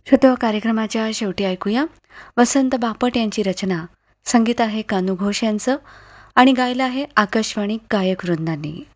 श्रोते कार्यक्रमाच्या शेवटी ऐकूया वसंत बापट यांची रचना. संगीत आहे कानू घोष यांचं आणि गायलं आहे आकाशवाणी गायक वृंदांनी.